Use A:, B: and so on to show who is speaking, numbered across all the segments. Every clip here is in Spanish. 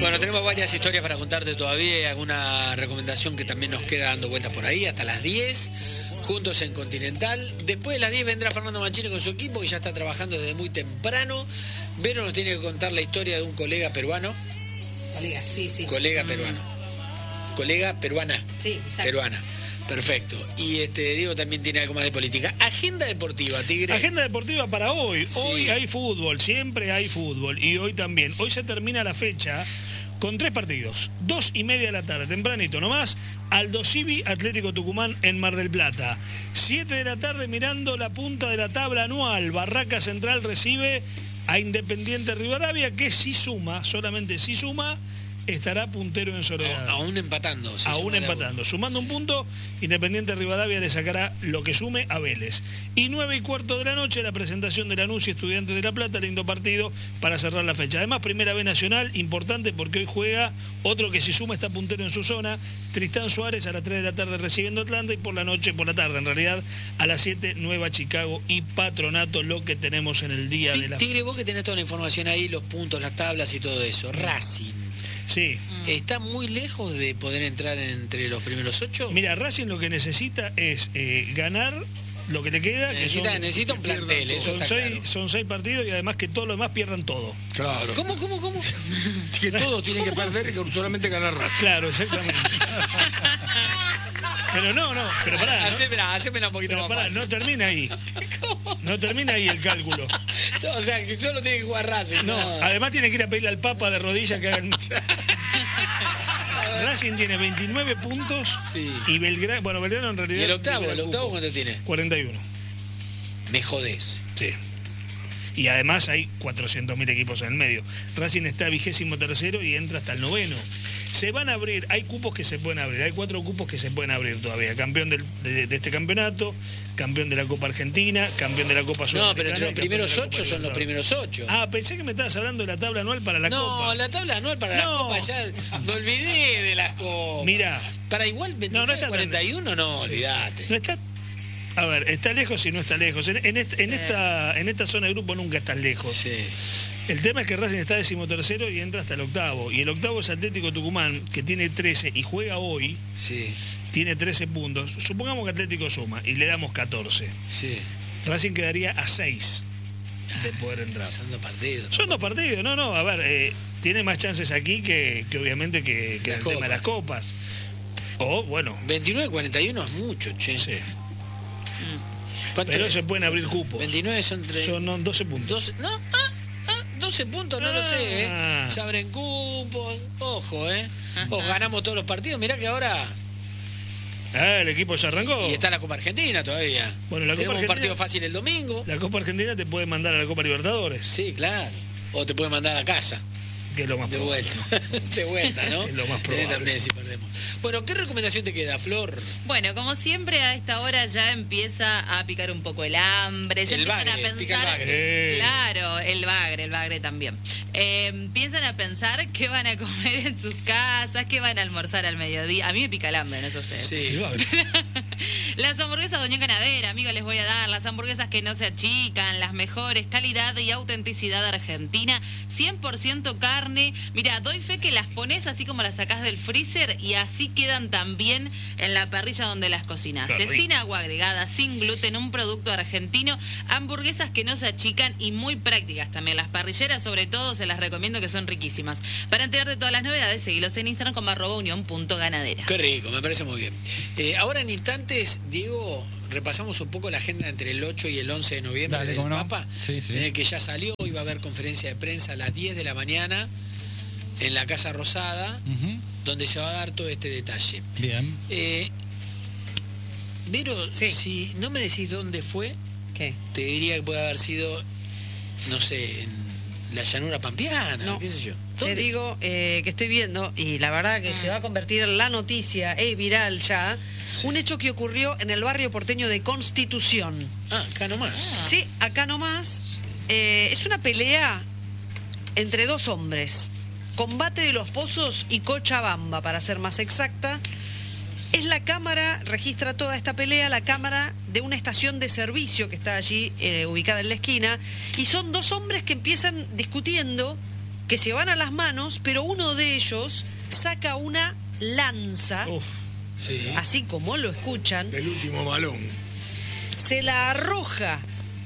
A: Bueno, tenemos varias historias para contarte todavía y alguna recomendación que también nos queda dando vueltas por ahí hasta las 10, juntos en Continental. Después de las 10 vendrá Fernando Mancini con su equipo, que ya está trabajando desde muy temprano. Vero nos tiene que contar la historia de un colega peruano.
B: Colega, sí.
A: Colega peruano. Colega peruana.
B: Sí, exacto.
A: Peruana. Perfecto. Y Diego también tiene algo más de política. Agenda deportiva, Tigre.
C: Agenda deportiva para hoy.
A: Sí.
C: Hoy hay fútbol, siempre hay fútbol. Y hoy también. Hoy se termina la fecha con 3 partidos. 2:30 de la tarde, tempranito nomás. Aldo Civi, Atlético Tucumán en Mar del Plata. 7 de la tarde mirando la punta de la tabla anual. Barraca Central recibe a Independiente Rivadavia, que si suma, solamente si suma, estará puntero en Soledad.
A: Aún empatando. Si
C: aún empatando. Sumando un punto, Independiente Rivadavia le sacará lo que sume a Vélez. Y 9:15 de la noche, la presentación de Lanús y Estudiantes de La Plata, lindo partido para cerrar la fecha. Además, Primera B Nacional, importante porque hoy juega otro que si suma está puntero en su zona, Tristán Suárez a las 3 de la tarde recibiendo Atlanta, y por la tarde en realidad, a las 7, Nueva Chicago y Patronato, lo que tenemos en el día de la
A: Tigre, vos que tenés toda la información ahí, los puntos, las tablas y todo eso. Racing.
C: Sí.
A: ¿Está muy lejos de poder entrar entre los primeros 8?
C: Mira, Racing lo que necesita es ganar lo que le queda.
A: Necesita un plantel, eso está claro.
C: Son 6 partidos y además que todos los demás pierdan todo.
D: Claro.
A: ¿Cómo?
D: Que todos tienen que perder y que solamente ganar Racing.
C: Claro, exactamente. Pero pará.
A: Hacémela un poquito más fácil.
C: No termina ahí.
A: ¿Cómo?
C: No termina ahí el cálculo.
A: O sea, que solo tiene que jugar Racing.
C: No, además tiene que ir a pedirle al Papa de rodillas que hagan... Racing tiene 29 puntos.
A: Sí.
C: Y Belgrano, Belgrano en realidad...
A: ¿Y el octavo cuánto tiene?
C: 41.
A: Me jodés.
C: Sí. Y además hay 400.000 equipos en el medio. Racing está 23º y entra hasta el 9º. Se van a abrir, hay cupos que se pueden abrir, hay 4 cupos que se pueden abrir todavía. Campeón de este campeonato, campeón de la Copa Argentina, campeón de la Copa Sudamericana.
A: No, pero entre los primeros 8 son los primeros 8.
C: Ah, pensé que me estabas hablando de la tabla anual para la Copa.
A: No, la tabla anual para la Copa, ya me olvidé de las Copas.
C: Mirá.
A: Para igual 29,
C: está
A: 41, no, olvidate.
C: No está... A ver, está lejos y no está lejos. En esta zona de grupo nunca estás lejos.
A: Sí.
C: El tema es que Racing está 13º y entra hasta el 8º. Y el 8º es Atlético Tucumán, que tiene 13 y juega hoy.
A: Sí.
C: Tiene 13 puntos. Supongamos que Atlético suma y le damos 14.
A: Sí.
C: Racing quedaría a 6 de poder entrar.
A: Son 2 partidos.
C: Son 2 partidos, no. A ver, tiene más chances aquí que obviamente que el tema de las copas. O, bueno.
A: 29-41 es mucho, che.
C: Sí. Pero se pueden abrir cupos.
A: 29
C: son 12 puntos.
A: 12 puntos, no lo sé, Se abren cupos, ojo, Ojo, ganamos todos los partidos, mirá que ahora...
C: el equipo ya arrancó.
A: Y está la Copa Argentina todavía.
C: Bueno,
A: tenemos un partido fácil el domingo.
C: La Copa Argentina te puede mandar a la Copa Libertadores.
A: Sí, claro. O te puede mandar a casa.
C: Que es lo más probable.
A: De vuelta, ¿no?
C: Es lo más probable.
A: También si perdemos. Bueno, ¿qué recomendación te queda, Flor?
E: Bueno, como siempre a esta hora ya empieza a picar un poco el hambre. Ya empiezan a pensar,
A: pica el bagre.
E: Claro, el bagre también. Piensan a pensar qué van a comer en sus casas, qué van a almorzar al mediodía. A mí me pica el hambre, no sé ustedes.
A: Sí.
E: Las hamburguesas Doña Ganadera, amigos, les voy a dar. Las hamburguesas que no se achican, las mejores, calidad y autenticidad argentina, 100% carne. Mira, doy fe que las pones así como las sacás del freezer y así quedan también en la parrilla donde las cocinas. Sin agua agregada, sin gluten, un producto argentino, hamburguesas que no se achican y muy prácticas también. Las parrilleras, sobre todo, se las recomiendo, que son riquísimas. Para enterarte de todas las novedades, seguilos en Instagram como @union.ganadera.
A: Qué rico, me parece muy bien. Ahora en instantes, Diego, repasamos un poco la agenda entre el 8 y el 11 de noviembre del Papa, que ya salió. Hoy va a haber conferencia de prensa a las 10 de la mañana en la Casa Rosada, donde se va a dar todo este detalle.
F: Bien.
A: Vero, si no me decís dónde fue,
B: ¿qué?
A: Te diría que puede haber sido, no sé, en la llanura pampeana, qué sé yo.
B: Te digo que estoy viendo, y la verdad que se va a convertir en la noticia, es viral ya, un hecho que ocurrió en el barrio porteño de Constitución.
A: Acá nomás.
B: Sí, acá nomás. Es una pelea entre 2 hombres. Combate de los Pozos y Cochabamba, para ser más exacta. Es la cámara, registra toda esta pelea, la cámara de una estación de servicio que está allí ubicada en la esquina. Y son 2 hombres que empiezan discutiendo que se van a las manos, pero uno de ellos saca una lanza,
D: sí,
B: así como lo escuchan,
D: del último balón,
B: se la arroja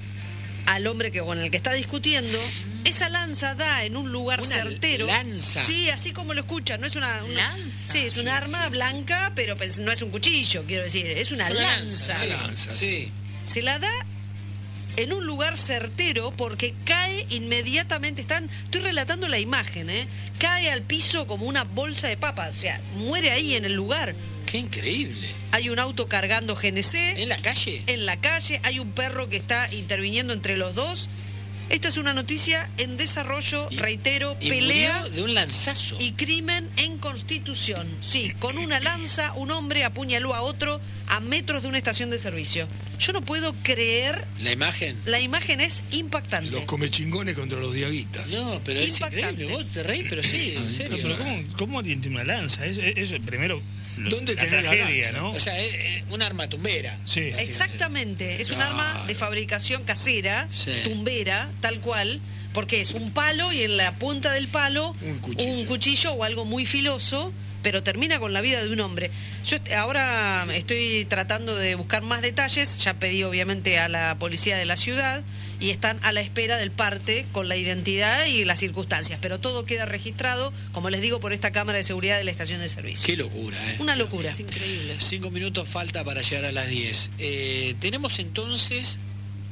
B: al hombre con el que está discutiendo. Esa lanza da en un lugar certero.
A: ¿Lanza?
B: Sí, así como lo escuchan. No es una
E: ¿Lanza?
B: Sí, es un arma blanca, pero no es un cuchillo, quiero decir. Es una lanza.
A: Sí.
B: Se la da en un lugar certero porque cae inmediatamente. Estoy relatando la imagen, cae al piso como una bolsa de papas. O sea, muere ahí en el lugar.
A: ¡Qué increíble!
B: Hay un auto cargando GNC.
A: ¿En la calle?
B: En la calle. Hay un perro que está interviniendo entre los dos. Esta es una noticia en desarrollo, reitero, pelea
A: de un lanzazo.
B: Y crimen en Constitución. Sí, con una lanza un hombre apuñaló a otro a metros de una estación de servicio. Yo no puedo creer...
A: ¿La imagen?
B: La imagen es impactante.
D: Los comechingones contra los diaguitas.
A: No, pero es increíble. Vos te reís, pero sí, en serio.
C: Pero ¿cómo alguien tiene una lanza? Eso primero...
D: ¿Dónde
C: la
D: tenés
C: tragedia,
D: la lanza?
C: ¿no?
A: O sea, es un arma tumbera.
C: Sí.
B: Exactamente, es un arma de fabricación casera, tumbera, tal cual, porque es un palo y en la punta del palo un cuchillo o algo muy filoso, pero termina con la vida de un hombre. Yo ahora estoy tratando de buscar más detalles, ya pedí obviamente a la policía de la ciudad y están a la espera del parte con la identidad y las circunstancias, pero todo queda registrado, como les digo, por esta cámara de seguridad de la estación de servicio.
A: Qué locura,
B: Una locura.
E: Es increíble.
A: 5 minutos falta para llegar a las 10. ¿Tenemos entonces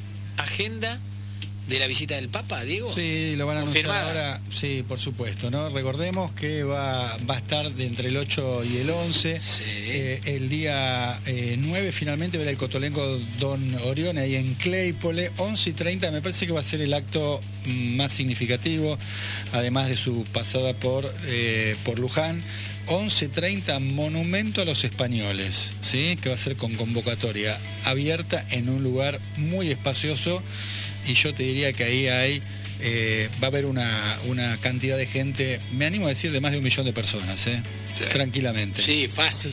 A: agenda de la visita del Papa, Diego?
F: Sí, lo van a anunciar
A: ¿Confirmada?
F: ahora, sí, por supuesto, ¿no? Recordemos que va a estar de entre el 8 y el 11.
A: Sí.
F: El día 9 finalmente verá el Cotolengo Don Orione ahí en Claypole. 11:30 me parece que va a ser el acto más significativo, además de su pasada por Luján. 11:30, Monumento a los Españoles, ¿sí? Que va a ser con convocatoria abierta en un lugar muy espacioso. Y yo te diría que ahí va a haber una cantidad de gente, me animo a decir, de más de 1 millón de personas,
D: Sí.
F: Tranquilamente.
A: Sí, fácil.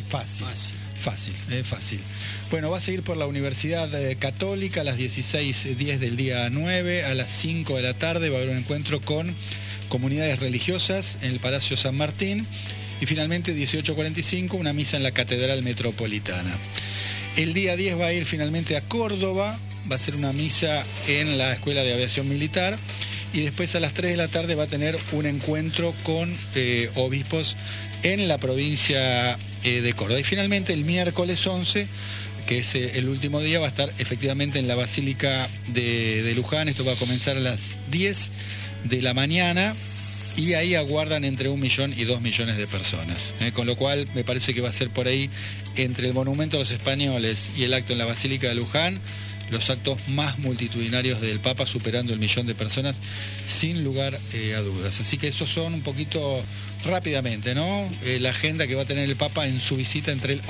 F: Fácil. Bueno, va a seguir por la Universidad Católica a las 16:10 del día 9, a las 5 de la tarde va a haber un encuentro con comunidades religiosas en el Palacio San Martín y finalmente 18:45 una misa en la Catedral Metropolitana. El día 10 va a ir finalmente a Córdoba, va a ser una misa en la Escuela de Aviación Militar y después a las 3 de la tarde va a tener un encuentro con obispos en la provincia de Córdoba. Y finalmente el miércoles 11, que es el último día, va a estar efectivamente en la Basílica de Luján. Esto va a comenzar a las 10 de la mañana y ahí aguardan entre 1 millón y 2 millones de personas. Con lo cual me parece que va a ser por ahí, entre el Monumento a los Españoles y el acto en la Basílica de Luján, los actos más multitudinarios del Papa, superando el 1 millón de personas, sin lugar a dudas. Así que esos son un poquito rápidamente, ¿no? La agenda que va a tener el Papa en su visita entre el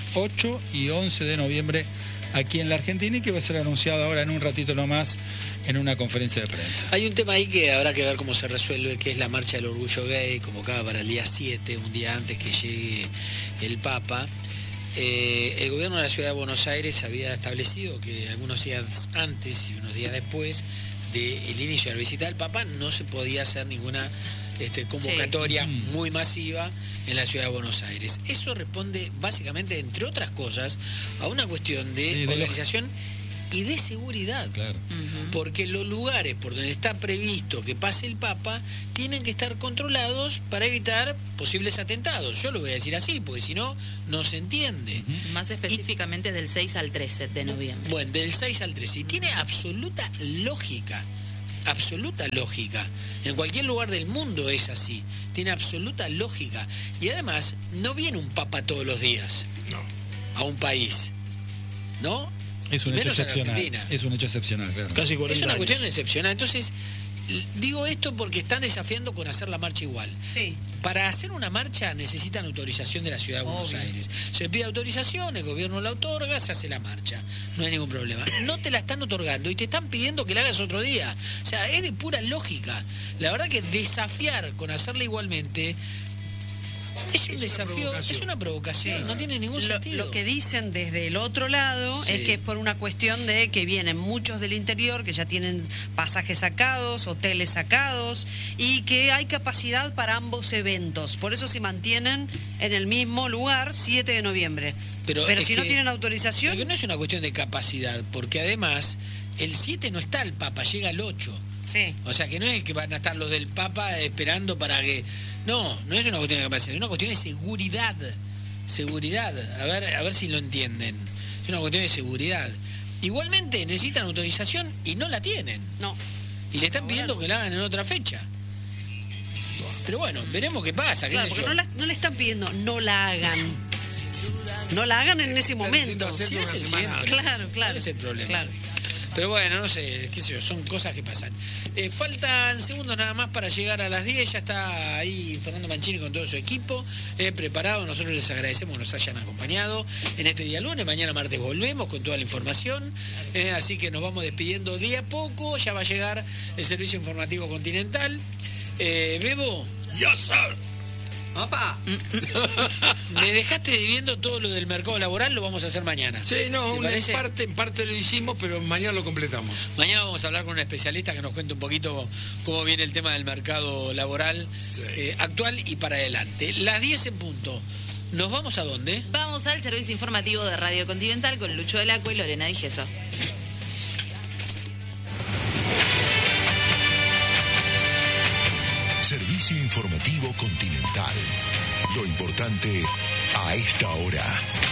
F: 8 y 11 de noviembre aquí en la Argentina y que va a ser anunciado ahora en un ratito nomás en una conferencia de prensa.
A: Hay un tema ahí que habrá que ver cómo se resuelve, que es la marcha del orgullo gay, convocada para el día 7, un día antes que llegue el Papa. El gobierno de la ciudad de Buenos Aires había establecido que algunos días antes y unos días después del inicio de la visita del Papa no se podía hacer ninguna convocatoria muy masiva en la ciudad de Buenos Aires. Eso responde básicamente, entre otras cosas, a una cuestión de organización y de seguridad.
F: Claro.
A: Porque los lugares por donde está previsto que pase el Papa tienen que estar controlados para evitar posibles atentados. Yo lo voy a decir así, porque si no, no se entiende.
E: Más específicamente del 6 al 13 de noviembre.
A: Bueno, del 6 al 13. Y tiene absoluta lógica. Absoluta lógica. En cualquier lugar del mundo es así. Tiene absoluta lógica. Y además, no viene un Papa todos los días.
D: No.
A: A un país. ¿No?
F: Es un hecho excepcional. Es un hecho excepcional, claro.
C: Casi 40
A: Es una cuestión
C: años.
A: excepcional. Entonces, digo esto porque están desafiando con hacer la marcha igual.
B: Sí.
A: Para hacer una marcha necesitan autorización de la ciudad de Buenos Aires. Se pide autorización, el gobierno la otorga, se hace la marcha. No hay ningún problema. No te la están otorgando y te están pidiendo que la hagas otro día. O sea, es de pura lógica. La verdad que desafiar con hacerla igualmente Es un desafío, es una provocación, no tiene ningún sentido.
B: Lo que dicen desde el otro lado es que es por una cuestión de que vienen muchos del interior que ya tienen pasajes sacados, hoteles sacados y que hay capacidad para ambos eventos. Por eso se mantienen en el mismo lugar 7 de noviembre. Pero si no tienen autorización...
A: Porque no es una cuestión de capacidad, porque además el 7 no está el Papa, llega el 8.
B: Sí.
A: O sea que no es que van a estar los del Papa esperando para que... No es una cuestión de capacidad, es una cuestión de seguridad. Seguridad, a ver si lo entienden. Es una cuestión de seguridad. Igualmente necesitan autorización y no la tienen.
B: No.
A: Y le están pidiendo que la hagan en otra fecha. Pero bueno, veremos qué pasa.
B: Claro, porque no le están pidiendo no la hagan. No la hagan en ese momento.
A: Sí, es el siempre.
B: Claro.
A: ¿Cuál es el problema?
B: Claro.
A: Pero bueno, no sé, qué sé yo, son cosas que pasan. Faltan segundos nada más para llegar a las 10, ya está ahí Fernando Mancini con todo su equipo preparado. Nosotros les agradecemos que nos hayan acompañado en este día lunes. Mañana martes volvemos con toda la información, así que nos vamos despidiendo de a poco. Ya va a llegar el servicio informativo continental. Bebo.
D: ¡Ya sabes!
A: ¡Papá! Me dejaste debiendo todo lo del mercado laboral, lo vamos a hacer mañana.
D: Sí, no, en parte lo hicimos, pero mañana lo completamos.
A: Mañana vamos a hablar con un especialista que nos cuente un poquito cómo viene el tema del mercado laboral actual y para adelante. Las 10 en punto. ¿Nos vamos a dónde?
E: Vamos al servicio informativo de Radio Continental con Lucho Delacqua y Lorena Di Gesso.
G: Servicio informativo Continental. Lo importante a esta hora.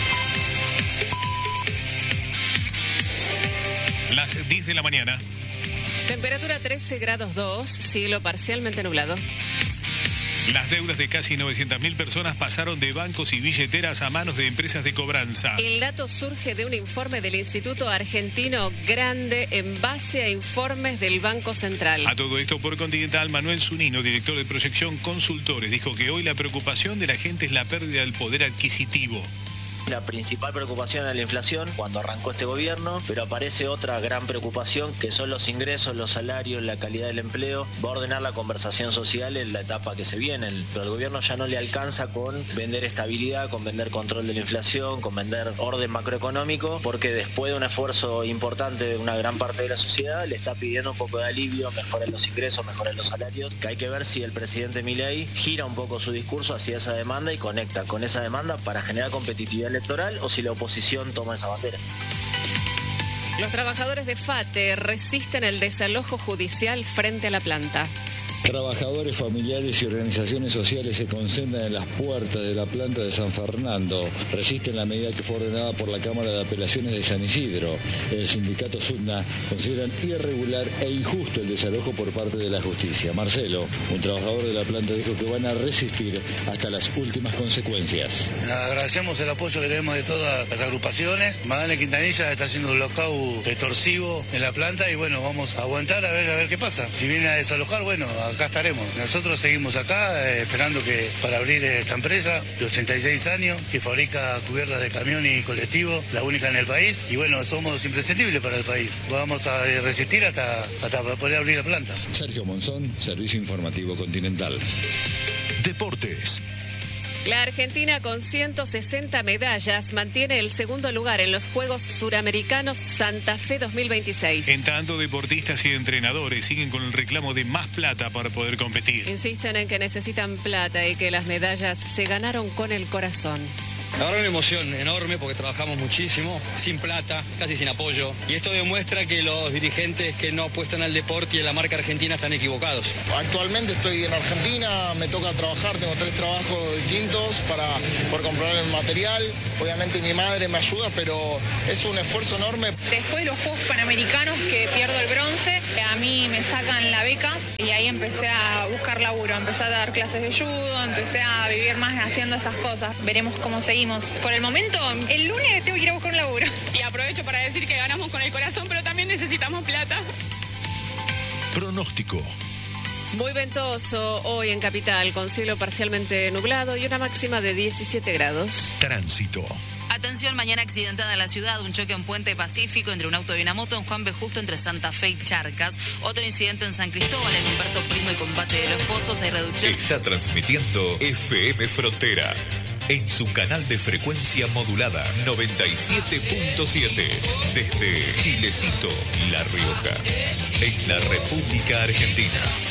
H: Las 10 de la mañana.
I: Temperatura 13 grados 2, cielo parcialmente nublado.
H: Las deudas de casi 900.000 personas pasaron de bancos y billeteras a manos de empresas de cobranza.
I: El dato surge de un informe del Instituto Argentino Grande en base a informes del Banco Central.
H: A todo esto por Continental, Manuel Zunino, director de Proyección Consultores, dijo que hoy la preocupación de la gente es la pérdida del poder adquisitivo.
J: La principal preocupación es la inflación cuando arrancó este gobierno, pero aparece otra gran preocupación que son los ingresos, los salarios, la calidad del empleo. Va a ordenar la conversación social en la etapa que se viene, pero el gobierno ya no le alcanza con vender estabilidad, con vender control de la inflación, con vender orden macroeconómico, porque después de un esfuerzo importante de una gran parte de la sociedad le está pidiendo un poco de alivio, mejoren los ingresos, mejoren los salarios, que hay que ver si el presidente Milei gira un poco su discurso hacia esa demanda y conecta con esa demanda para generar competitividad electoral o si la oposición toma esa bandera.
I: Los trabajadores de FATE resisten el desalojo judicial frente a la planta.
K: Trabajadores, familiares y organizaciones sociales se concentran en las puertas de la planta de San Fernando. Resisten la medida que fue ordenada por la Cámara de Apelaciones de San Isidro. El sindicato SUTNA consideran irregular e injusto el desalojo por parte de la justicia. Marcelo, un trabajador de la planta, dijo que van a resistir hasta las últimas consecuencias.
L: Agradecemos el apoyo que tenemos de todas las agrupaciones. Magdalena Quintanilla está haciendo un lockout extorsivo en la planta y bueno, vamos a aguantar a ver qué pasa. Si viene a desalojar, bueno, acá estaremos. Nosotros seguimos acá esperando que para abrir esta empresa de 86 años que fabrica cubiertas de camión y colectivo, la única en el país. Y bueno, somos imprescindibles para el país. Vamos a resistir hasta poder abrir la planta.
K: Sergio Monzón, Servicio Informativo Continental.
G: Deportes.
I: La Argentina, con 160 medallas, mantiene el segundo lugar en los Juegos Suramericanos Santa Fe 2026.
H: En tanto, deportistas y entrenadores siguen con el reclamo de más plata para poder competir.
I: Insisten en que necesitan plata y que las medallas se ganaron con el corazón.
M: La verdad, una emoción enorme porque trabajamos muchísimo, sin plata, casi sin apoyo. Y esto demuestra que los dirigentes que no apuestan al deporte y a la marca argentina están equivocados.
N: Actualmente estoy en Argentina, me toca trabajar, tengo 3 trabajos distintos por comprar el material. Obviamente mi madre me ayuda, pero es un esfuerzo enorme.
O: Después de los Juegos Panamericanos que pierdo el bronce, a mí me sacan la beca y ahí empecé a buscar laburo, empecé a dar clases de judo, empecé a vivir más haciendo esas cosas. Veremos cómo seguimos. Por el momento, el lunes tengo que ir a buscar un laburo.
P: Y aprovecho para decir que ganamos con el corazón, pero también necesitamos plata.
G: Pronóstico.
I: Muy ventoso hoy en Capital, con cielo parcialmente nublado y una máxima de 17 grados.
G: Tránsito.
E: Atención, mañana accidentada en la ciudad, un choque en Puente Pacífico entre un auto y una moto en Juan B. Justo entre Santa Fe y Charcas. Otro incidente en San Cristóbal, en Humberto Primo y Combate de los Pozos, hay reducción.
G: Está transmitiendo FM Frontera en su canal de frecuencia modulada 97.7 desde Chilecito, La Rioja, en la República Argentina.